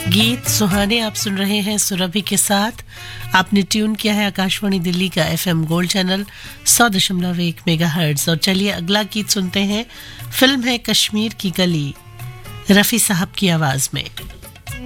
गीत सुहाने आप सुन रहे हैं सुरभि के साथ। आपने ट्यून किया है आकाशवाणी दिल्ली का FM गोल्ड चैनल 100.1 मेगाहर्ट्ज। और चलिए अगला गीत सुनते हैं। फिल्म है कश्मीर की कली, रफ़ी साहब की आवाज में।